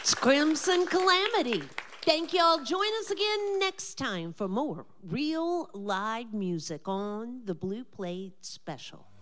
It's Crimson Calamity. Thank y'all. Join us again next time for more real live music on the Blue Plate Special.